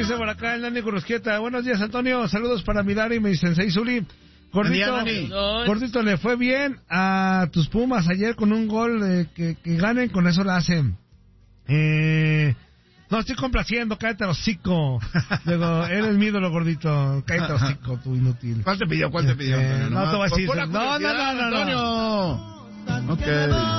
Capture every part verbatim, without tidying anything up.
Dice por acá el Nani Currusquieta. Buenos días, Antonio. Saludos para mi Dari y mi Sensei Zuli. Gordito, día, Gordito, le fue bien a tus Pumas ayer con un gol eh, que, que ganen, con eso la hacen. Eh, no, estoy complaciendo, cállate el hocico. Luego, eres mi ídolo, Gordito. Cállate el hocico, tú inútil. ¿Cuál te pidió? ¿Cuál te pidió? Eh, Antonio? no, no te voy a decir. No, no, no, no, no, Antonio. Ok.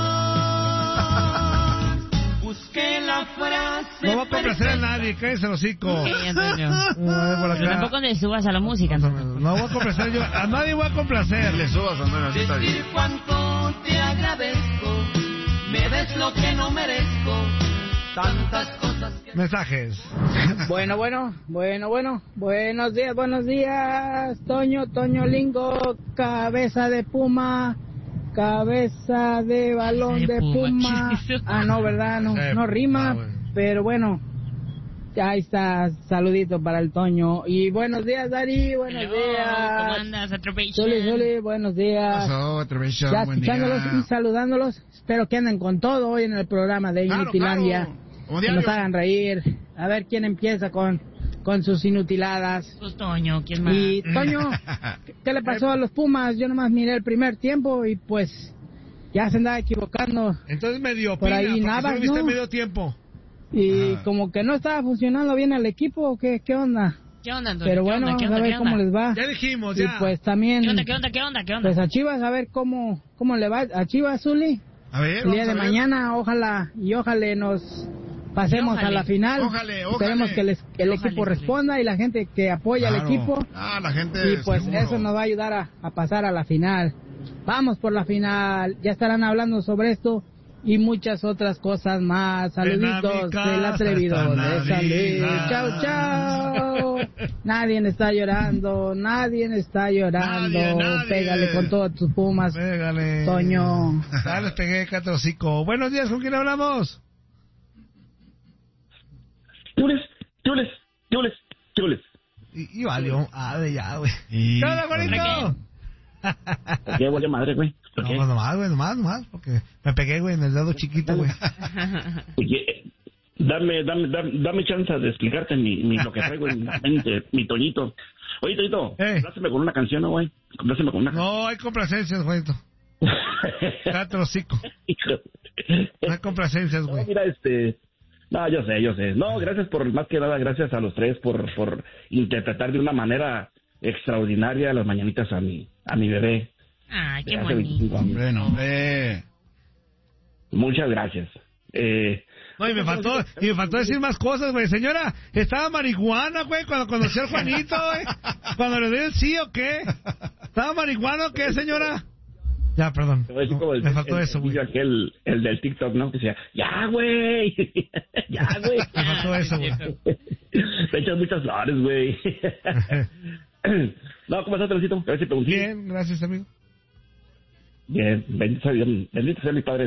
Busqué la frase. No va a complacer a nadie, cállate el hocico. Sí, Antonio. No, por acá. Pero tampoco le subas a la música, Antonio. No voy a complacer yo. A nadie voy a complacer. Le subas, Antonio, así está bien. Decir cuánto te agradezco. Me des lo que no merezco. Tantas cosas que... Mensajes. Bueno, bueno, bueno, bueno. Buenos días, buenos días. Toño, Toño Lingo, cabeza de puma. Cabeza de balón de, de puma. puma. Ah, no, ¿verdad? No, eh, no rima. Ah, bueno. Pero bueno, ahí está. Saludito para el Toño. Y buenos días, Dari. Buenos Hello, días. ¿Cómo andas, Atropellation? Suli, Suli, buenos días. Pasó, Atropellation, Ya buen escuchándolos día. y saludándolos. Espero que anden con todo hoy en el programa de Claro, Inutilandia. claro. Como Que diario. nos hagan reír. A ver quién empieza con, con sus inutiladas. Pues Toño, ¿quién más? Y Toño, ¿qué le pasó a los Pumas? Yo nomás miré el primer tiempo y pues ya se andaba equivocando. Entonces medio Por opina, ahí porque Navas, solo viste ¿no? medio tiempo. Y Ajá. como que no estaba funcionando bien el equipo. ¿o ¿Qué, qué onda? ¿Qué onda, Antonio? Pero ¿Qué bueno, onda? ¿Qué vamos onda? a ver ¿Qué cómo onda? les va. Ya dijimos, Y ya. pues también, ¿Qué onda? ¿Qué onda? ¿Qué onda? ¿Qué onda? pues a Chivas, a ver cómo, cómo le va a Chivas, Zuli. A ver, El día vamos de a ver. mañana, ojalá y ojalá nos pasemos Ojalá. a la final. Ojalá, ojalá. Esperemos que, les- que el Ojalá, equipo ojalá. responda y la gente que apoya Claro. al equipo. Ah, la gente. Y pues seguro. eso nos va a ayudar a, a pasar a la final. Vamos por la final. Ya estarán hablando sobre esto y muchas otras cosas más. Saluditos del atrevido de San Luis. Chao, chao. Nadie está llorando. Nadie está llorando. Nadie, nadie. Pégale con todas tus Pumas. Pégale. Toño. Ya les pegué, cállate el hocico. Buenos días, ¿con quién hablamos? Chules, chules, chules, chules. Y, y valió. Ah, de ya, güey. Y- ¿Qué onda, Juanito? ¿Por qué vale madre, güey? ¿Por No, qué? pues nomás, güey, nomás, nomás, porque me pegué, güey, en el dedo chiquito, güey. Oye, dame, dame, dame, dame chance de explicarte mi, mi, lo que traigo en la mente, mi Toñito. Oye, Toñito, Eh. compláceme con una canción, ¿no, güey? Compláceme con una canción. No, hay complacencias, Juanito. Cállate el hocico. No hay complacencias, No, güey. mira, este... No, yo sé, yo sé. No, gracias por, más que nada, gracias a los tres por, por interpretar de una manera extraordinaria las mañanitas a mi, a mi bebé. Ay, qué de hace bonito. veinticinco años. Hombre, no, hombre. Muchas gracias. Eh... No, y me faltó, y me faltó decir más cosas, güey. Señora, estaba marihuana, güey, cuando conocí al Juanito, güey. Cuando le di el sí o qué. ¿Estaba marihuana o qué, señora? Ya, perdón. Te voy a decir como el, Me faltó el- eso, güey. el- aquel, el del TikTok, ¿no? Que decía, ya, güey, ya, güey. Me faltó eso, güey. Te echas muchas flores, güey. No, ¿cómo estás, Teresito? A ver si pregunté. Bien, gracias, amigo. Bien, bendito sea, Dios, bendito sea mi padre.